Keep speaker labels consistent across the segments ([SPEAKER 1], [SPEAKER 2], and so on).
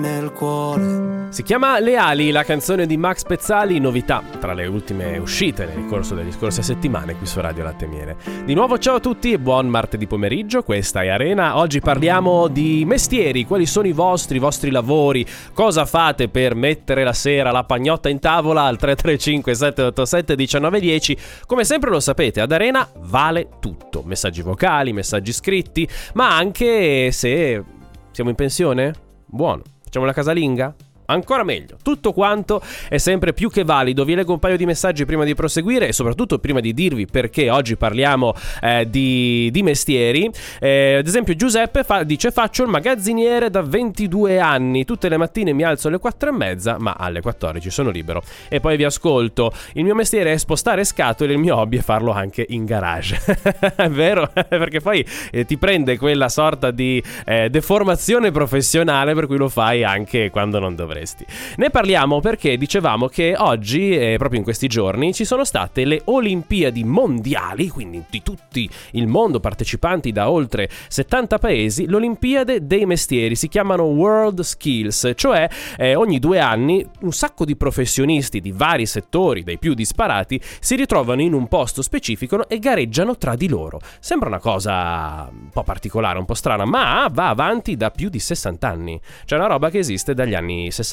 [SPEAKER 1] nel cuore.
[SPEAKER 2] Si chiama Le ali, la canzone di Max Pezzali, novità tra le ultime uscite nel corso delle scorse settimane qui su Radio Latte e Miele. Di nuovo ciao a tutti e buon martedì pomeriggio, questa è Arena. Oggi parliamo di mestieri, quali sono i vostri lavori, cosa fate per mettere la sera la pagnotta in tavola al 335 787 1910. Come sempre lo sapete, ad Arena vale tutto, messaggi vocali, messaggi scritti, ma anche se siamo in pensione? Buono, facciamo la casalinga? Ancora meglio, tutto quanto è sempre più che valido. Vi leggo un paio di messaggi prima di proseguire e soprattutto prima di dirvi perché oggi parliamo di mestieri. Ad esempio Giuseppe dice: faccio il magazziniere da 22 anni, tutte le mattine mi alzo alle 4:30 ma alle 14 sono libero e poi vi ascolto. Il mio mestiere è spostare scatole, il mio hobby è farlo anche in garage. È vero? Perché poi ti prende quella sorta di deformazione professionale per cui lo fai anche quando non dovresti. Ne parliamo perché dicevamo che oggi, proprio in questi giorni, ci sono state le Olimpiadi mondiali, quindi di tutti il mondo, partecipanti da oltre 70 paesi, l'Olimpiade dei mestieri, si chiamano World Skills, cioè ogni 2 anni un sacco di professionisti di vari settori, dei più disparati, si ritrovano in un posto specifico e gareggiano tra di loro. Sembra una cosa un po' particolare, un po' strana, ma va avanti da più di 60 anni. C'è una roba che esiste dagli anni 60-70.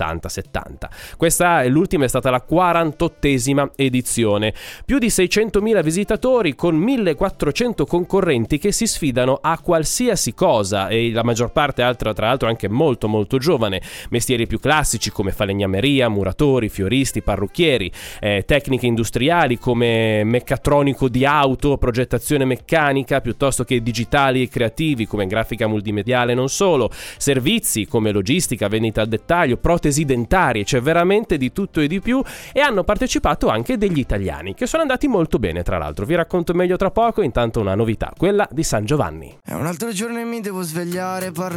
[SPEAKER 2] Questa è l'ultima, è stata la 48esima edizione. Più di 600.000 visitatori con 1.400 concorrenti che si sfidano a qualsiasi cosa e la maggior parte tra l'altro anche molto molto giovane. Mestieri più classici come falegnameria, muratori, fioristi, parrucchieri, tecniche industriali come meccatronico di auto, progettazione meccanica, piuttosto che digitali e creativi come grafica multimediale, non solo, servizi come logistica, vendita al dettaglio, protesi dentarie, c'è veramente di tutto e di più, e hanno partecipato anche degli italiani che sono andati molto bene, tra l'altro. Vi racconto meglio tra poco, intanto una novità, quella di San Giovanni.
[SPEAKER 1] È un altro giorno e mi devo svegliare, parlare